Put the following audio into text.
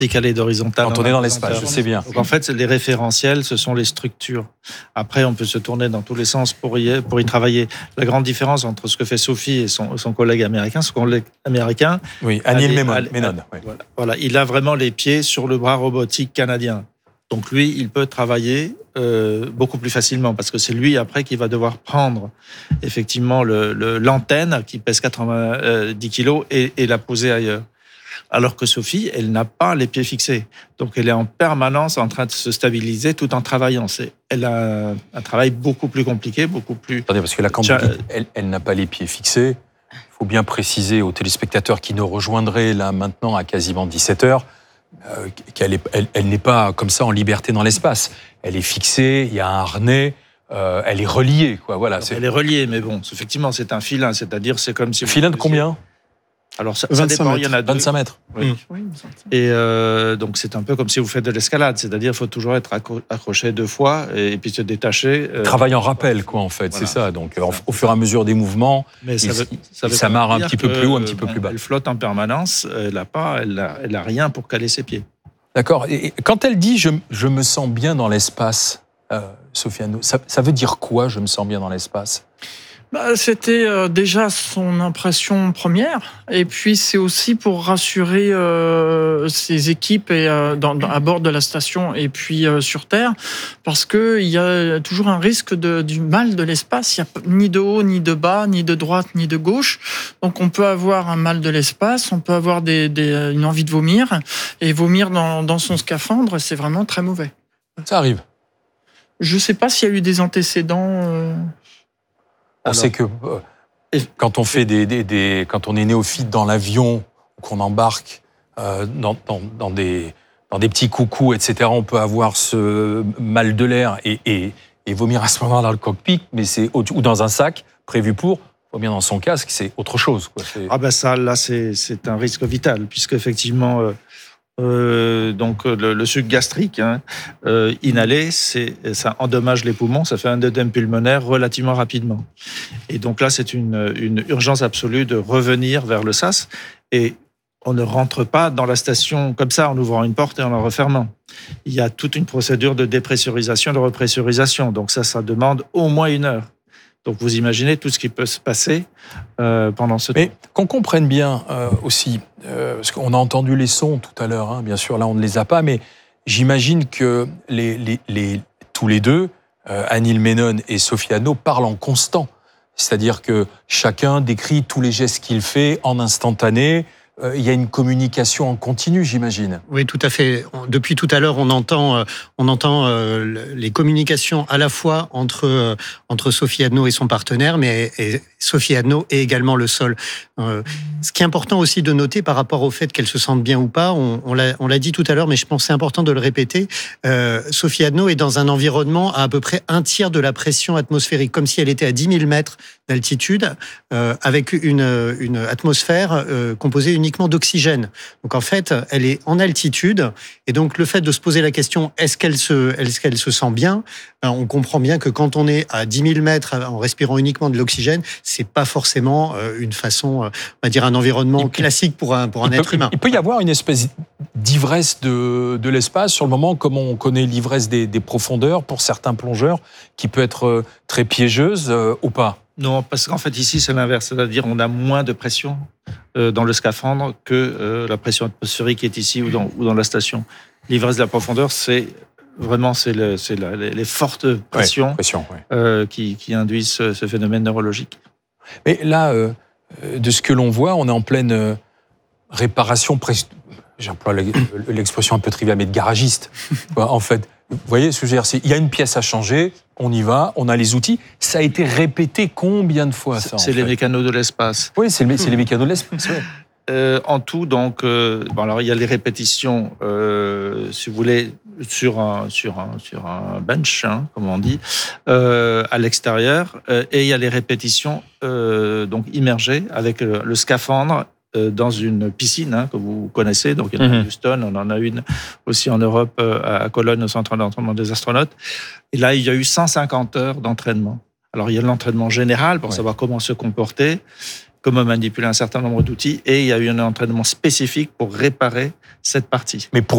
décalé d'horizontale. Quand on est dans l'espace, je sais bien. Donc en fait, les référentiels, ce sont les structures. Après, on peut se tourner dans tous les sens pour y travailler. La grande différence entre ce que fait Sophie et son collègue américain, Oui, Anil Menon. Oui. Voilà, il a vraiment les pieds sur le bras robotique canadien. Donc lui, il peut travailler beaucoup plus facilement parce que c'est lui après qui va devoir prendre effectivement l'antenne qui pèse 90 kilos et la poser ailleurs. Alors que Sophie, elle n'a pas les pieds fixés. Donc elle est en permanence en train de se stabiliser tout en travaillant. Elle a un travail beaucoup plus compliqué, beaucoup plus... Attendez, parce que là, quand elle n'a pas les pieds fixés, il faut bien préciser aux téléspectateurs qui nous rejoindraient là maintenant à quasiment 17h, qu'elle n'est pas comme ça en liberté dans l'espace. Elle est fixée, il y a un harnais, elle est reliée, quoi. Voilà. Elle est reliée, mais bon, effectivement, c'est un filin, c'est-à-dire c'est comme si... Filin de combien ? Alors ça dépend, il y en a 25 mètres. Oui. Et donc c'est un peu comme si vous faites de l'escalade, c'est-à-dire il faut toujours être accroché 2 fois et puis se détacher. Travail en rappel, quoi, en fait, voilà. C'est ça. Donc au fur et à mesure des mouvements, mais ça s'amarre un petit peu plus haut, un petit peu plus bas. Elle flotte en permanence, elle a rien pour caler ses pieds. D'accord. Et quand elle dit je me sens bien dans l'espace, Sophie Anneau, ça veut dire quoi, je me sens bien dans l'espace ? C'était déjà son impression première, et puis c'est aussi pour rassurer ses équipes à bord de la station et puis sur Terre, parce que il y a toujours un risque du mal de l'espace. Il n'y a ni de haut, ni de bas, ni de droite, ni de gauche. Donc on peut avoir un mal de l'espace, on peut avoir une envie de vomir, et vomir dans son scaphandre, c'est vraiment très mauvais. Ça arrive. Je ne sais pas s'il y a eu des antécédents. On sait que quand on fait quand on est néophyte dans l'avion, qu'on embarque dans des petits coucous, etc., on peut avoir ce mal de l'air et vomir à ce moment dans le cockpit, mais ou dans un sac prévu pour vomir dans son casque, c'est autre chose, quoi. Ça, là, c'est un risque vital, puisque effectivement. Donc le suc gastrique inhalé, ça endommage les poumons, ça fait un œdème pulmonaire relativement rapidement. Et donc là, c'est une urgence absolue de revenir vers le sas. Et on ne rentre pas dans la station comme ça en ouvrant une porte et en la refermant. Il y a toute une procédure de dépressurisation, de repressurisation. Donc ça demande au moins 1 heure. Donc vous imaginez tout ce qui peut se passer pendant ce temps. Mais qu'on comprenne bien aussi, parce qu'on a entendu les sons tout à l'heure, bien sûr, là on ne les a pas, mais j'imagine que tous les deux, Anil Menon et Sophie Anneau, parlent en constant. C'est-à-dire que chacun décrit tous les gestes qu'il fait en instantané. Il y a une communication en continu, j'imagine. Oui, tout à fait. Depuis tout à l'heure, on entend les communications à la fois entre Sophie Anneau et son partenaire, mais Sophie Anneau et également le sol. Ce qui est important aussi de noter par rapport au fait qu'elle se sente bien ou pas, on l'a dit tout à l'heure, mais je pense que c'est important de le répéter. Sophie Anneau est dans un environnement à peu près 1/3 de la pression atmosphérique, comme si elle était à 10 000 mètres d'altitude, avec une atmosphère composée uniquement d'oxygène. Donc en fait, elle est en altitude, et donc le fait de se poser la question est-ce qu'elle se sent bien, on comprend bien que quand on est à 10 000 mètres en respirant uniquement de l'oxygène, c'est pas forcément une façon, on va dire un environnement classique pour un être humain. Il peut y avoir une espèce d'ivresse de l'espace sur le moment, comme on connaît l'ivresse des profondeurs pour certains plongeurs, qui peut être très piégeuse ou pas. Non, parce qu'en fait, ici, c'est l'inverse. C'est-à-dire on a moins de pression dans le scaphandre que la pression atmosphérique qui est ici ou dans la station. L'ivresse de la profondeur, c'est vraiment les fortes pressions qui induisent ce phénomène neurologique. Mais là, de ce que l'on voit, on est en pleine réparation, j'emploie l'expression un peu triviale, mais de garagiste. En fait, vous voyez ce que je veux dire, il y a une pièce à changer, on y va, on a les outils. Ça a été répété combien de fois, ça? C'est les mécanos de l'espace. Oui, c'est les mécanos de l'espace. Ouais. En tout, donc, alors il y a les répétitions, si vous voulez, sur un bench, comme on dit, à l'extérieur, et il y a les répétitions donc immergées avec le scaphandre dans une piscine que vous connaissez. Donc, il y en a à Houston, on en a une aussi en Europe, à Cologne, au centre d'entraînement des astronautes. Et là, il y a eu 150 heures d'entraînement. Alors, il y a l'entraînement général pour savoir comment se comporter, comment manipuler un certain nombre d'outils, et il y a eu un entraînement spécifique pour réparer cette partie. Mais pour